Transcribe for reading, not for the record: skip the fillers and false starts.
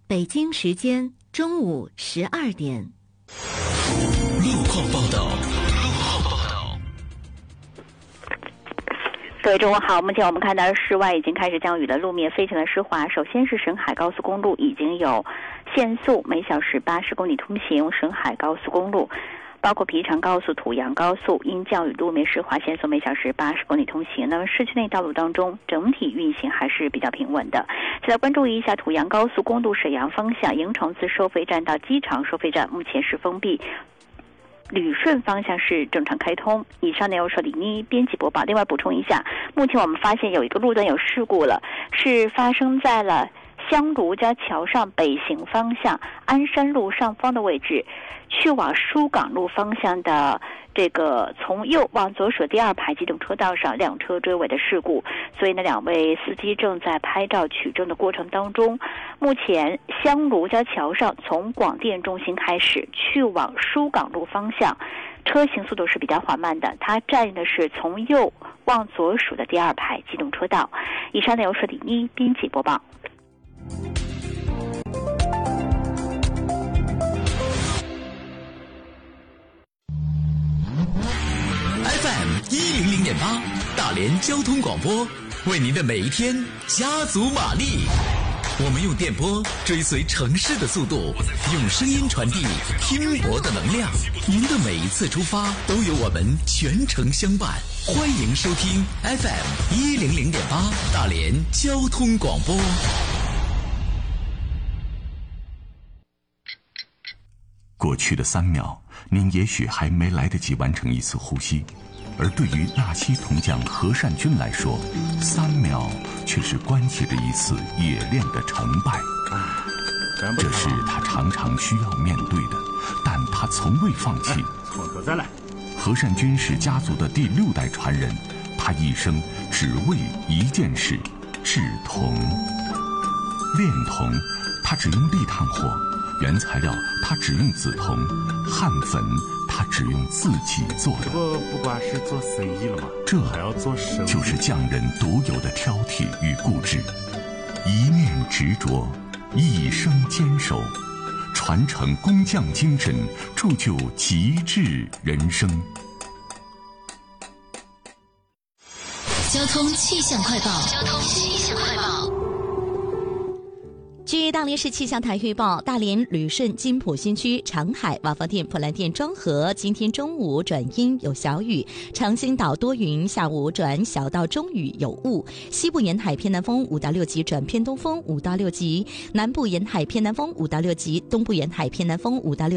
北京时间中午12点。 路况报道。 各位中午好，目前我们看到室外已经开始降雨了，路面非常的湿滑。首先是沈海高速公路已经有限速每小时80公里通行，沈海高速公路包括皮长高速、土阳高速因降雨路面湿滑，限速每小时80公里通行。那么市区内道路当中整体运行还是比较平稳的。再来关注一下土阳高速公路沈阳方向营城自收费站到机场收费站目前是封闭，旅顺方向是正常开通。以上内容是李妮编辑播报。另外补充一下，目前我们发现有一个路段有事故了，是发生在了香炉家桥上北行方向鞍山路上方的位置，去往疏港路方向的这个从右往左数第2排机动车道上两车追尾的事故，所以呢2位司机正在拍照取证的过程当中。目前香炉家桥上从广电中心开始去往疏港路方向车行速度是比较缓慢的，它占用的是从右往左数的第2排机动车道。以上内容是李妮编辑播报。 FM100.8大连交通广播，为您的每一天加足马力。我们用电波追随城市的速度，用声音传递拼搏的能量。您的每一次出发都有我们全程相伴。欢迎收听 FM100.8大连交通广播。 过去的3秒，您也许还没来得及完成一次呼吸，而对于纳西铜匠何善军来说，3秒却是关系着一次冶炼的成败。这是他常常需要面对的，但他从未放弃。 从头再来。 何善军是家族的第6代传人，他一生只为一件事：制铜。炼铜，他只用砾炭火；原材料，他只用紫铜；焊粉，他只用自己做的。 这不光是做生意了吗？ 这还要做生意， 就是匠人独有的挑剔与固执，一念执着，一生坚守，传承工匠精神，铸就极致人生。 交通气象快报。交通气象快报。 据大连市气象台预报，大连、旅顺、金浦新区、长海、瓦房店、普兰店、庄河今天中午转阴有小雨，长兴岛多云，下午转小到中雨有雾，西部沿海偏南风5到6级转偏东风5到6级，南部沿海偏南风5到6级，东部沿海偏南风5到6级。